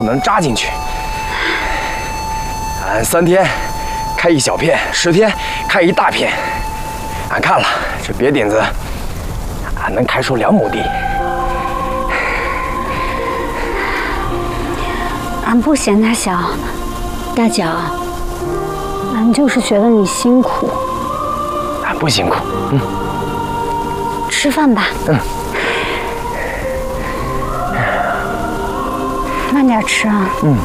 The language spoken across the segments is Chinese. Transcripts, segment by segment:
能扎进去。俺3天开一小片，10天开一大片。俺看了，这别顶子，俺能开出2亩地。 俺不嫌他小，大脚，俺就是觉得你辛苦。 俺不辛苦， 吃饭吧。慢点吃啊。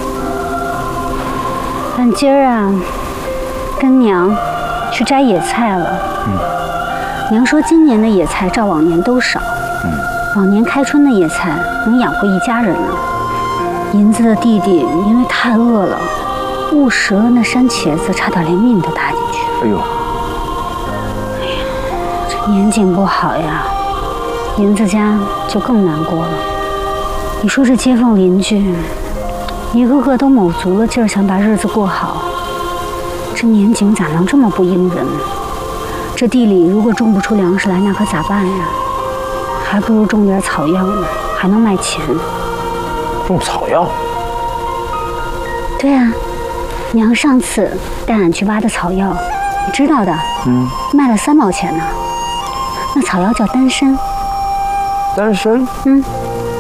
俺今儿啊，跟娘去摘野菜了。娘说今年的野菜照往年都少。往年开春的野菜能养活一家人呢。银子的弟弟因为太饿了，误食了那山茄子，差点连命都搭进去。 哎呦， 这年景不好呀，银子家就更难过了。你说这街坊邻居，一个个都卯足了劲儿想把日子过好，这年景咋能这么不应人呢？这地里如果种不出粮食来，那可咋办呀？还不如种点草药呢，还能卖钱。 种草药？ 对啊，娘上次带俺去挖的草药，你知道的。卖了3毛钱呢。那草药叫丹参。 丹参？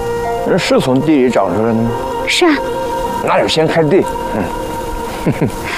是从地里长出来的吗？ 是啊。 那就先开地。